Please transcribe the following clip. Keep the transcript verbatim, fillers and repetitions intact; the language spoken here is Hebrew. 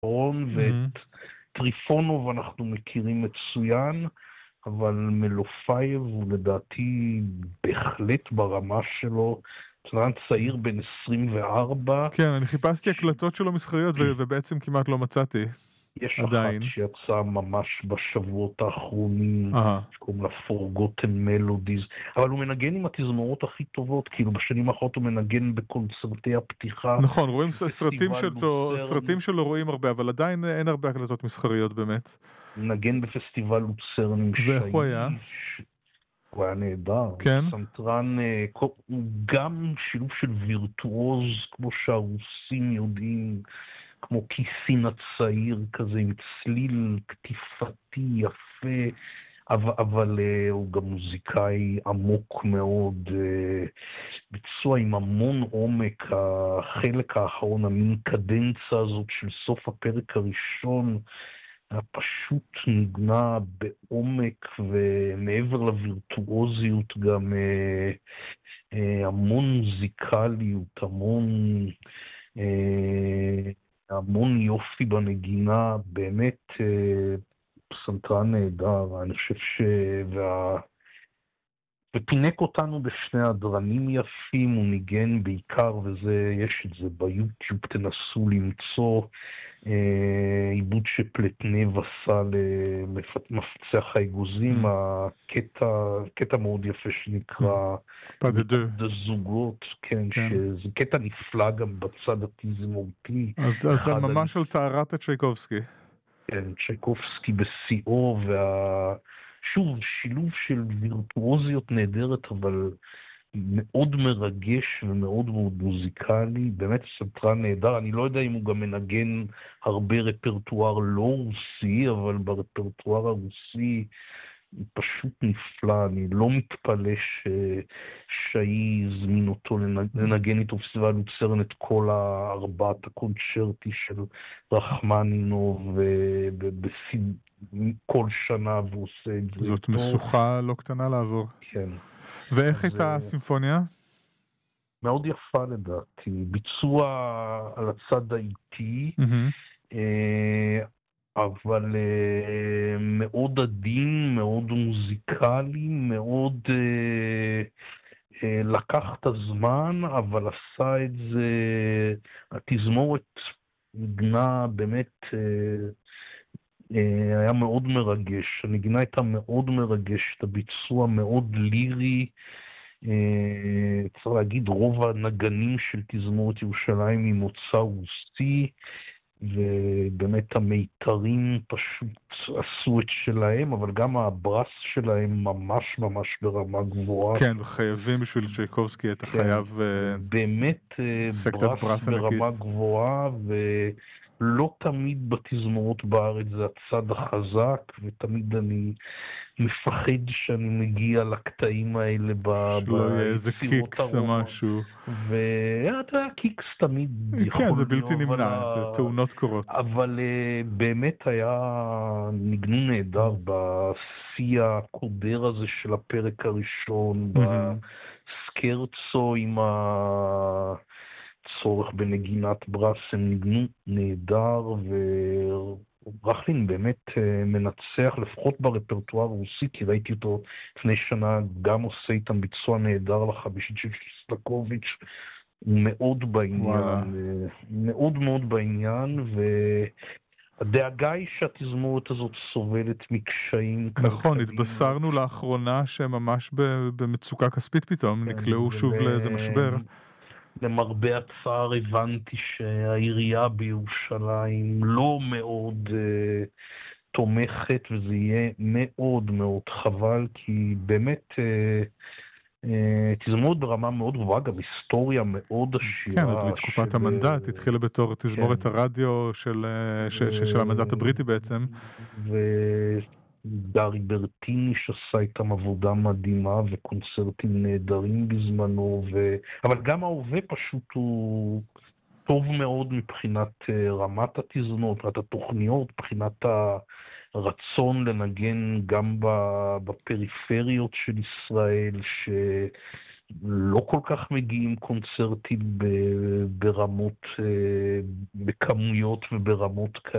ואת טריפונוב אנחנו מכירים מצוין, אבל מלופייב הוא לדעתי בהחלט ברמה שלו, סטרן צעיר בן עשרים וארבע. כן, אני חיפשתי הקלטות שלו מסחריות ובעצם כמעט לא מצאתי. יש עדיין. אחת שיצאה ממש בשבועות האחרונים, אהה. שקוראים לה Forgotten Melodies, אבל הוא מנגן עם התזמורות הכי טובות, כאילו בשנים האחרונות הוא מנגן בקונצרטי הפתיחה. נכון, רואים סרטים שלו, לוצרן. סרטים שלו רואים הרבה, אבל עדיין אין הרבה הקלטות מסחריות באמת. מנגן בפסטיבל לוצרן עם ואיך הוא היה? שיש. הוא היה נהדר. כן. סנטרן, הוא גם שילוב של וירטואוז, כמו שהרוסים יודעים, כמו כיסין הצעיר כזה, עם צליל קטיפתי יפה, אבל, אבל הוא גם מוזיקאי עמוק מאוד, ביצוע עם המון עומק. החלק האחרון, המין קדנצה הזאת של סוף הפרק הראשון, פשוט נגנה בעומק, ומעבר לווירטואוזיות גם אה, אה, המון מוזיקליות, המון אה, המון יופי בנגינה, באמת אה, פסנתרן נהדר. אני חושב ש... וה... ופינק אותנו בשני הדרנים יפים, הוא ניגן בעיקר, וזה, יש את זה ביוטיוב, תנסו למצוא, אה, עיבוד שפלטנב עשה למפצח האגוזים, הקטע, קטע מאוד יפה שנקרא דזוגות, כן, שזה קטע נפלא גם בצד התזמורתי. אז זה ממש על טהרת צ'ייקובסקי. כן, צ'ייקובסקי בשיאו, וה... שוב, שילוב של וירטואוזיות נהדרת, אבל מאוד מרגש ומאוד מאוד מוזיקלי, באמת סנטרן נהדר. אני לא יודע אם הוא גם מנגן הרבה רפרטואר לא רוסי, אבל ברפרטואר הרוסי הוא פשוט נפלא. אני לא מתפלא ששאי הזמין אותו לנגן איתו פסטיבל לוצרן את כל הארבעת הקונצ'רטי של רחמנינוב כל שנה, והוא עושה את זה. זאת משוכה לא קטנה לעבור. כן. ואיך הייתה הסימפוניה? מאוד יפה לדעתי. ביצוע על הצד האיטי, אבל מאוד עדין, מאוד מוזיקלי, מאוד לקח את הזמן, אבל עשה את זה, התזמורת נגנה באמת, היה מאוד מרגש. הנגינה הייתה מאוד מרגשת, הביצוע מאוד לירי. צריך להגיד, רוב הנגנים של תזמורת ירושלים ממוצא רוסי, ובאמת המיתרים פשוט עשו את שלהם, אבל גם הברס שלהם ממש ממש ברמה גבוהה. כן, וחייבים בשביל צ'ייקובסקי, אתה חייב באמת ברס ברמה גבוהה, ולא תמיד בתזמורות בארץ זה הצד החזק, ותמיד אני מפחד שאני מגיע לקטעים האלה שלא יהיה איזה קיקס או משהו. ואתה יודע, קיקס תמיד יכול להיות. כן, זה בלתי נמנע, זה תאונות קורות. אבל באמת היה ניגנו נהדר בשיא הקודר הזה של הפרק הראשון, בסקרצו עם הצורך בנגינת ברס, הם ניגנו נהדר, ו... רכלין באמת מנצח, לפחות ברפרטואר הרוסי, כי ראיתי אותו לפני שנה, גם עושה איתם ביצוע נהדר לחמישית של שסטקוביץ', הוא מאוד בעניין, מאוד מאוד בעניין, והדאגה היא שהתזמורת הזאת סובלת מקשיים. נכון, התבשרנו לאחרונה שממש במצוקה כספית פתאום, נקלעו שוב לאיזה משבר. למרבה הצער הבנתי שהעירייה בירושלים לא מאוד uh, תומכת, וזה יהיה מאוד מאוד חבל, כי באמת uh, uh, תזמורת ברמה מאוד גבוהה, גם היסטוריה מאוד עשירה. כן, עוד בתקופת המנדט, התחילה בתור תזמורת הרדיו של, של, של המנדט הבריטי בעצם. ו... דארי ברטיני שעשה איתם עבודה מדהימה וקונצרטים נהדרים בזמנו, ו... אבל גם ההווה פשוט הוא טוב מאוד מבחינת רמת התזמורת, מבחינת התוכניות, מבחינת הרצון לנגן גם בפריפריות של ישראל, לא כל כך מגיעים קונצרטים ב- ברמות, אה, בכמויות וברמות כאלה.